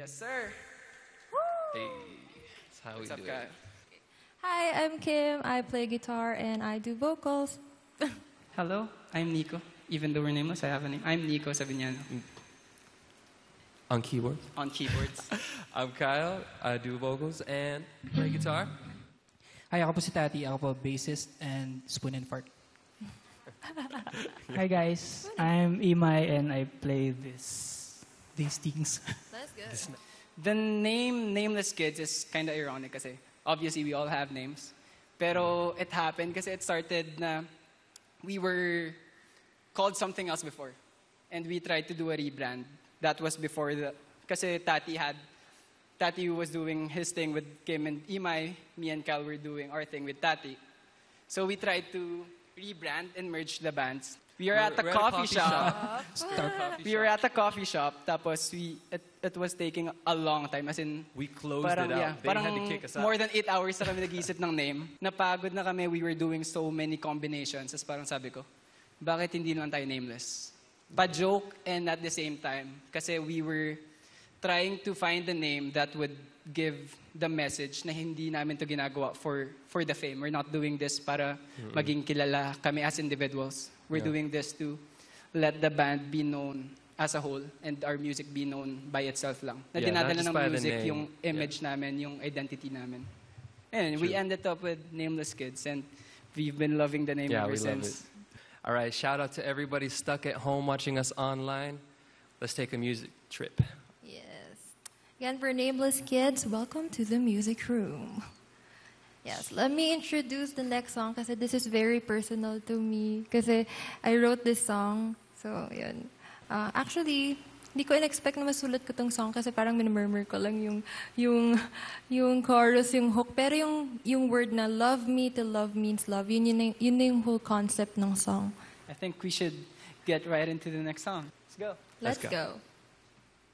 Yes, sir. Hey, that's how What's we up, do Kyle? it. Hi, I'm Kim. I play guitar and I do vocals. Hello, I'm Nico. Even though we're nameless, I have a name. I'm Nico Sabiñano On keyboard. on keyboards. I'm Kyle. I do vocals and play guitar. Hi, ako po si Tati. Ako po bassist and spoon and fart. Hi guys, I'm Imai and I play these things. That's good. The name Nameless Kids is kind of ironic kasi obviously we all have names. Pero it happened kasi it started na we were called something else before. And we tried to do a rebrand. That was before kasi Tati was doing his thing with Kim and Imai. Me and Cal were doing our thing with Tati. So we tried to rebrand and merge the bands. We are at a We're coffee shop. We were shop. at a coffee shop. Tapos it was taking a long time. As in, We closed parang, it out. yeah, They parang had to kick us out. more than 8 hours na kami nag-iisip ng name. Napagod na kami. We were doing so many combinations. As parang sabi ko, bakit hindi lang tayo nameless? Pa-joke and at the same time. Kasi we were trying to find a name that would give the message na hindi namin to ginagawa for the fame. We're not doing this para maging kilala kami as individuals. We're doing this to let the band be known as a whole and our music be known by itself lang. Na Yeah, not dinadala just ng by the music name. yung image namin, yung identity namin. And we ended up with Nameless Kids and we've been loving the name Yeah, ever we love it. since. All right, shout out to everybody stuck at home watching us online. Let's take a music trip. Yes. Again, for Nameless Kids, welcome to the music room. Yes, let me introduce the next song kasi this is very personal to me kasi I wrote this song. So, yun. Actually, hindi ko in-expect na masulat ko tong song kasi parang minamurmur ko lang yung chorus, yung hook. Pero yung word na love me till love means love, yun na yung whole concept ng song. I think we should get right into the next song. Let's go. Let's go. go.